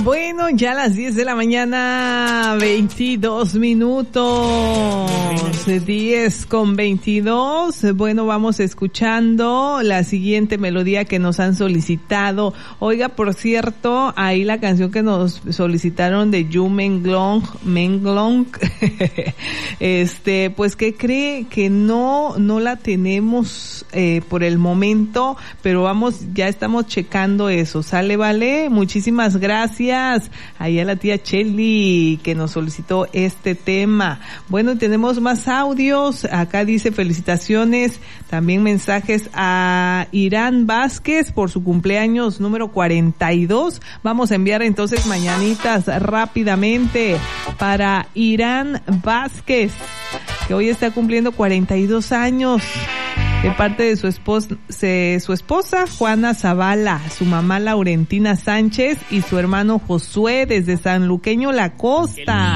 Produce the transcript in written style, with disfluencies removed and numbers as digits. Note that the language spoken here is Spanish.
Bueno, ya a las 10 de la mañana, 22 minutos, 10:22. Bueno, vamos escuchando la siguiente melodía que nos han solicitado. Oiga, por cierto, ahí la canción que nos solicitaron de Yu Menglong, pues ¿qué cree? Que no la tenemos por el momento, pero ya estamos checando eso. ¿Sale, vale? Muchísimas gracias ahí a la tía Chelly que nos solicitó este tema. Bueno, tenemos más audios. Acá dice felicitaciones, también mensajes a Irán Vázquez por su cumpleaños número 42. Vamos a enviar entonces mañanitas rápidamente para Irán Vázquez, que hoy está cumpliendo 42 años. De parte de su esposa Juana Zavala, su mamá Laurentina Sánchez y su hermano Josué desde San Luqueño La Costa.